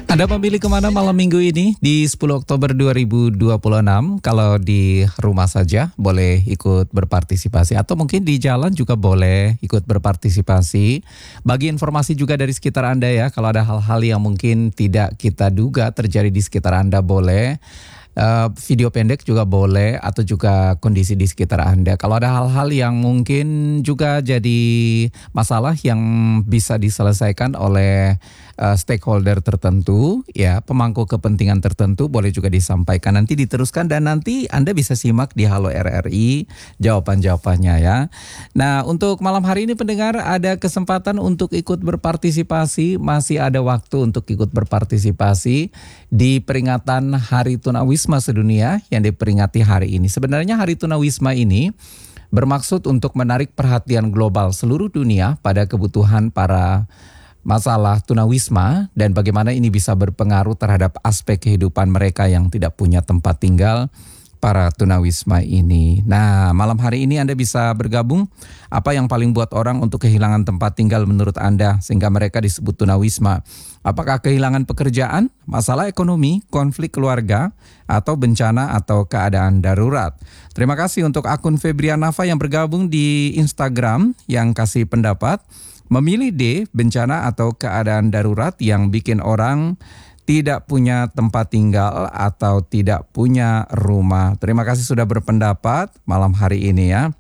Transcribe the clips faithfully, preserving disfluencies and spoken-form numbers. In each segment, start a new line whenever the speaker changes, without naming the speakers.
Anda memilih kemana malam minggu ini di sepuluh Oktober dua ribu dua puluh enam? Kalau di rumah saja boleh ikut berpartisipasi atau mungkin di jalan juga boleh ikut berpartisipasi. Bagi informasi juga dari sekitar Anda ya, kalau ada hal-hal yang mungkin tidak kita duga terjadi di sekitar Anda boleh. Uh, video pendek juga boleh atau juga kondisi di sekitar Anda. Kalau ada hal-hal yang mungkin juga jadi masalah yang bisa diselesaikan oleh uh, stakeholder tertentu, ya pemangku kepentingan tertentu boleh juga disampaikan. Nanti diteruskan dan nanti Anda bisa simak di Halo R R I jawaban-jawabannya ya. Nah, untuk malam hari ini pendengar ada kesempatan untuk ikut berpartisipasi, masih ada waktu untuk ikut berpartisipasi di peringatan Hari Tunawisma Sedunia yang diperingati hari ini. Sebenarnya Hari Tunawisma ini bermaksud untuk menarik perhatian global seluruh dunia pada kebutuhan para masalah tunawisma dan bagaimana ini bisa berpengaruh terhadap aspek kehidupan mereka yang tidak punya tempat tinggal, para tunawisma ini. Nah, malam hari ini Anda bisa bergabung. Apa yang paling buat orang untuk kehilangan tempat tinggal menurut Anda sehingga mereka disebut tunawisma? Apakah kehilangan pekerjaan, masalah ekonomi, konflik keluarga, atau bencana atau keadaan darurat? Terima kasih untuk akun Febrianafa yang bergabung di Instagram yang kasih pendapat. Memilih D, bencana atau keadaan darurat yang bikin orang tidak punya tempat tinggal atau tidak punya rumah. Terima kasih sudah berpendapat malam hari ini ya.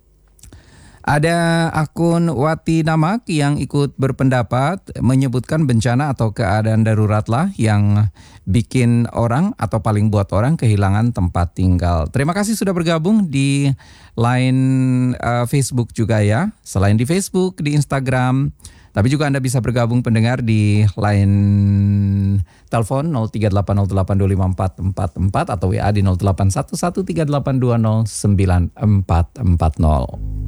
Ada akun Wati Namak yang ikut berpendapat menyebutkan bencana atau keadaan darurat lah yang bikin orang atau paling buat orang kehilangan tempat tinggal. Terima kasih sudah bergabung di line uh, Facebook juga ya. Selain di Facebook, di Instagram, tapi juga Anda bisa bergabung pendengar di line telepon nol tiga delapan nol delapan dua lima empat empat empat atau W A di nol delapan satu satu tiga delapan dua nol sembilan empat empat nol.